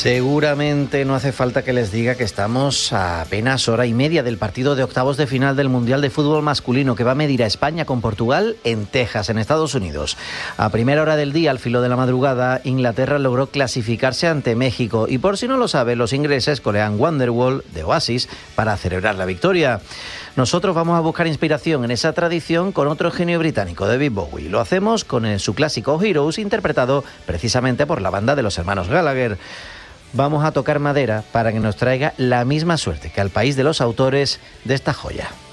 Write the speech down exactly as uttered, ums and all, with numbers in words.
Seguramente no hace falta que les diga que estamos a apenas hora y media del partido de octavos de final del Mundial de Fútbol Masculino que va a medir a España con Portugal en Texas, en Estados Unidos. A primera hora del día, al filo de la madrugada, Inglaterra logró clasificarse ante México y, por si no lo sabe, los ingleses corean Wonderwall de Oasis para celebrar la victoria. Nosotros vamos a buscar inspiración en esa tradición con otro genio británico, David Bowie. Lo hacemos con el, su clásico Heroes, interpretado precisamente por la banda de los hermanos Gallagher. Vamos a tocar madera para que nos traiga la misma suerte que al país de los autores de esta joya.